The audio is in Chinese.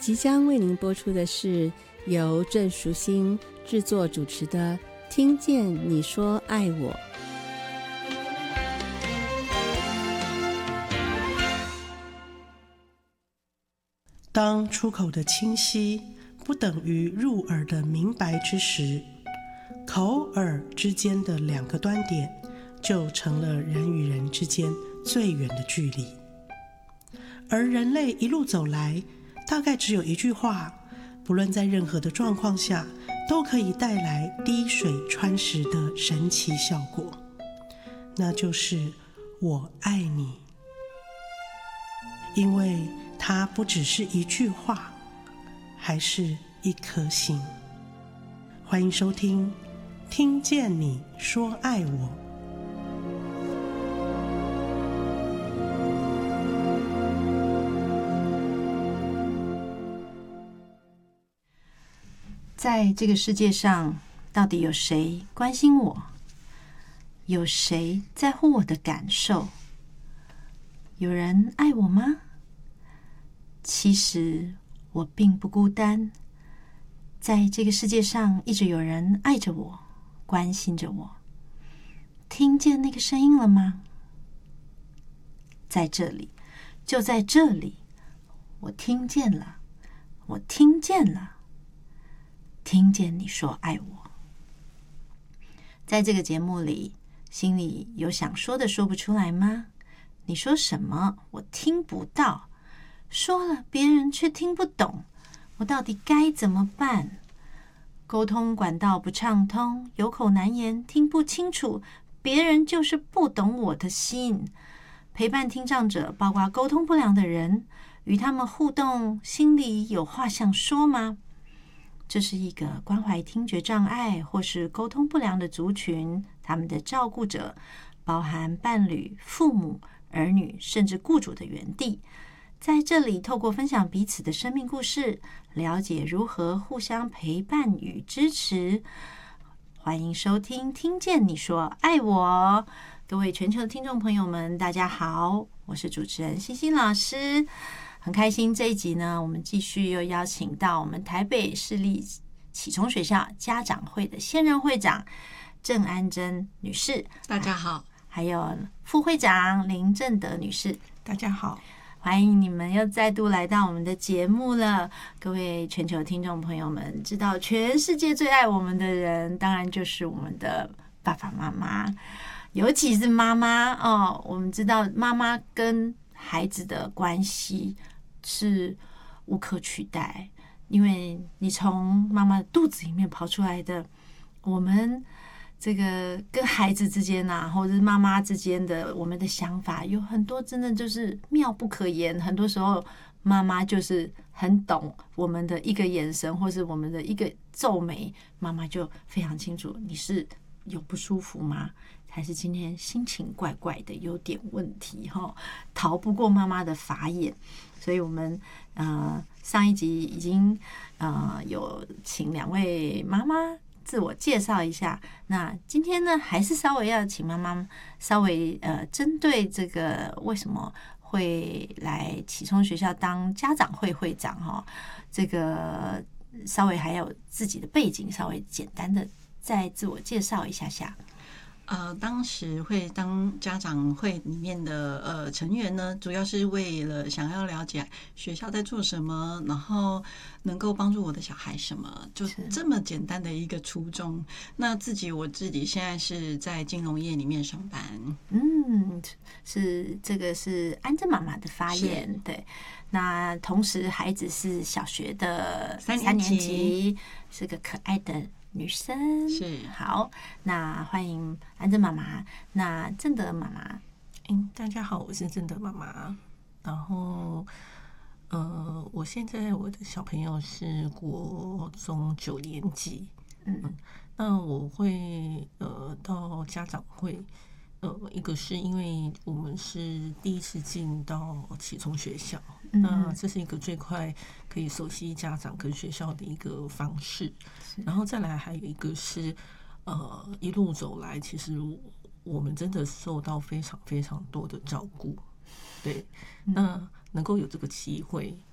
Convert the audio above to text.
即将为您播出的是由郑淑馨制作主持的《听见你说爱我》。 当出口的清晰不等于入耳的明白之时，口耳之间的两个端点就成了人与人之间最远的距离。而人类一路走来，大概只有一句话，不论在任何的状况下，都可以带来滴水穿石的神奇效果，那就是我爱你。因为它不只是一句话，还是一颗心。欢迎收听《听见你说爱我》。 在这个世界上，到底有谁关心我？有谁在乎我的感受？有人爱我吗？其实我并不孤单，在这个世界上一直有人爱着我，关心着我。听见那个声音了吗？在这里，就在这里，我听见了，我听见了。听见你说爱我。在这个节目里，心里有想说的说不出来吗？你说什么我听不到，说了别人却听不懂，我到底该怎么办？沟通管道不畅通，有口难言，听不清楚，别人就是不懂我的心。陪伴听障者，包括沟通不良的人，与他们互动，心里有话想说吗？这是一个关怀听觉障碍或是沟通不良的族群，他们的照顾者包含伴侣、父母、儿女，甚至雇主的园地。在这里，透过分享彼此的生命故事，了解如何互相陪伴与支持。欢迎收听《听见你说爱我》，各位全球的听众朋友们，大家好，我是主持人欣欣老师。很开心这一集呢，我们继续又邀请到我们台北市立启聪学校家长会的现任会长郑安珍女士， 大家好， 还有副会长林正德女士， 大家好， 欢迎你们又再度来到我们的节目了。各位全球听众朋友们，知道全世界最爱我们的人，当然就是我们的爸爸妈妈，尤其是妈妈哦。我们知道妈妈跟孩子的关系是无可取代，因为你从妈妈肚子里面跑出来的，我们这个跟孩子之间啊，或者是妈妈之间的，我们的想法有很多真的就是妙不可言。很多时候妈妈就是很懂我们的一个眼神，或是我们的一个皱眉，妈妈就非常清楚你是有不舒服吗？还是今天心情怪怪的，有点问题哈，逃不过妈妈的法眼。所以我们上一集已经有请两位妈妈自我介绍一下。那今天呢，还是稍微要请妈妈稍微针对这个为什么会来启聪学校当家长会会长哈，这个稍微还有自己的背景，稍微简单的再自我介绍一下下。 当时会当家长会里面的成员呢，主要是为了想要了解学校在做什么，然后能够帮助我的小孩什么，就这么简单的一个初衷。那我自己现在是在金融业里面上班。 是这个是安珍妈妈的发言，对。那同时孩子是小学的3年级，是个可爱的女生。 是， 好，那欢迎安珍妈妈。那正德妈妈， 大家好，我是正德妈妈。然后，我现在我的小朋友是国中9年级。那我会到家长会，一个是因为我们是第一次进到启聪学校，那这是一个最快可以熟悉家长跟学校的一个方式。然后再来还有一个是，一路走来，其实我们真的受到非常非常多的照顾。对，那能够有这个机会，